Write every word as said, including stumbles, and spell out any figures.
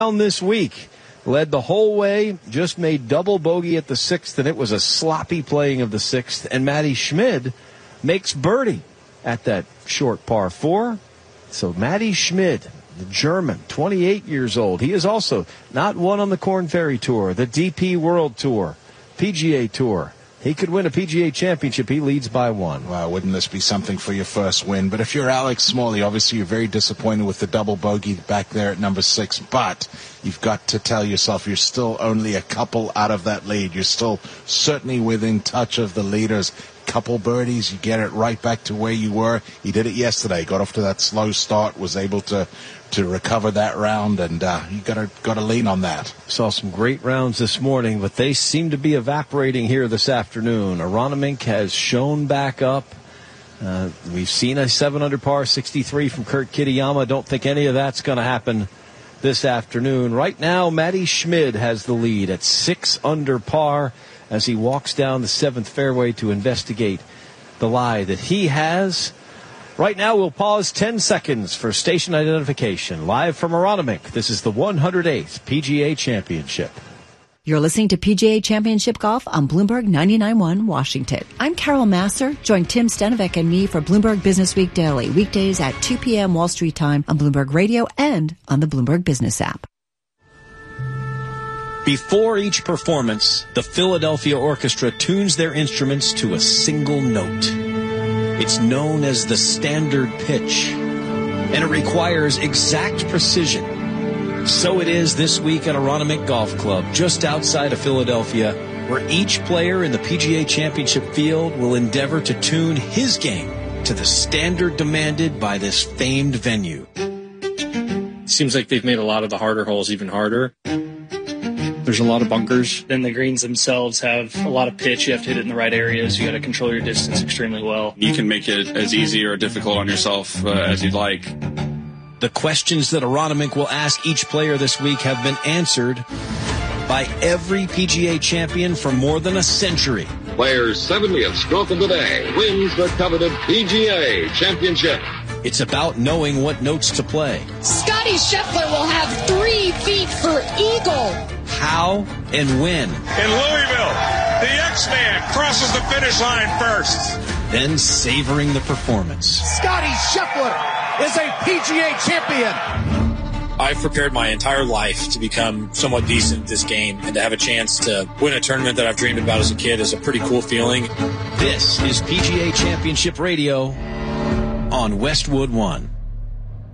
This week. Led the whole way, just made double bogey at the sixth, and it was a sloppy playing of the sixth. And Matty Schmid makes birdie at that short par four. So Matty Schmid, the German, twenty-eight years old. He is also not won on the Korn Ferry Tour, the D P World Tour, P G A Tour. He could win a P G A championship. He leads by one. Wow, wouldn't this be something for your first win? But if you're Alex Smalley, obviously you're very disappointed with the double bogey back there at number six. But you've got to tell yourself you're still only a couple out of that lead. You're still certainly within touch of the leaders. Couple birdies, you get it right back to where you were. You did it yesterday. Got off to that slow start, was able to to recover that round, and uh, you got to got to lean on that. Saw some great rounds this morning, but they seem to be evaporating here this afternoon. Aronimink has shown back up. Uh, we've seen a seven under par sixty-three from Kurt Kitayama. Don't think any of that's going to happen this afternoon. Right now, Matty Schmid has the lead at six under par as he walks down the seventh fairway to investigate the lie that he has. Right now, we'll pause ten seconds for station identification. Live from Aronimink, this is the one hundred eighth P G A Championship. You're listening to P G A Championship Golf on Bloomberg ninety-nine point one Washington. I'm Carol Masser. Join Tim Stenavec and me for Bloomberg Business Week Daily, weekdays at two p.m. Wall Street time on Bloomberg Radio and on the Bloomberg Business app. Before each performance, the Philadelphia Orchestra tunes their instruments to a single note. It's known as the standard pitch, and it requires exact precision. So it is this week at Aronimink Golf Club, just outside of Philadelphia, where each player in the P G A Championship field will endeavor to tune his game to the standard demanded by this famed venue. Seems like they've made a lot of the harder holes even harder. There's a lot of bunkers. Then the greens themselves have a lot of pitch. You have to hit it in the right areas. You got to control your distance extremely well. You can make it as easy or difficult on yourself uh, as you'd like. The questions that Aronimink will ask each player this week have been answered by every P G A champion for more than a century. Player's seventieth stroke of the day wins the coveted P G A Championship. It's about knowing what notes to play. Scotty Scheffler will have three feet for eagle. How and when. In Louisville, the X-Man crosses the finish line first. Then savoring the performance. Scotty Scheffler is a P G A champion. I've prepared my entire life to become somewhat decent at this game, and to have a chance to win a tournament that I've dreamed about as a kid is a pretty cool feeling. This is P G A Championship Radio on Westwood One.